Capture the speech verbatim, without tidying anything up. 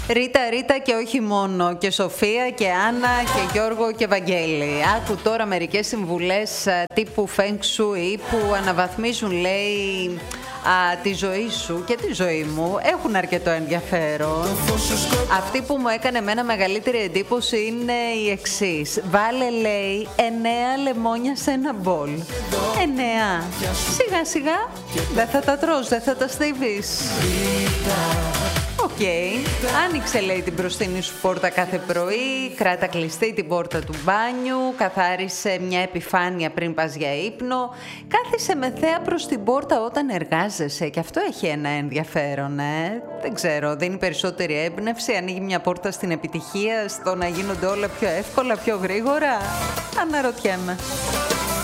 Ρίτα, Ρίτα και όχι μόνο. Και Σοφία και Άννα και Γιώργο και Βαγγέλη. Άκου τώρα μερικές συμβουλές τύπου Feng Shui που αναβαθμίζουν, λέει, α, τη ζωή σου και τη ζωή μου. Έχουν αρκετό ενδιαφέρον. Αυτή που μου έκανε εμένα μεγαλύτερη εντύπωση είναι η εξής. Βάλε, λέει, εννέα λεμόνια σε ένα μπολ. Εννέα. Σιγά σιγά δεν θα τα τρως, δεν θα τα στίβεις. Οκ. Okay. Άνοιξε, λέει, την μπροστινή σου πόρτα κάθε πρωί, κράτα κλειστή την πόρτα του μπάνιου, καθάρισε μια επιφάνεια πριν πας για ύπνο, κάθισε με θέα προς την πόρτα όταν εργάζεσαι και αυτό έχει ένα ενδιαφέρον, ε. Δεν ξέρω, δίνει περισσότερη έμπνευση, ανοίγει μια πόρτα στην επιτυχία, στο να γίνονται όλα πιο εύκολα, πιο γρήγορα. Αναρωτιέμαι.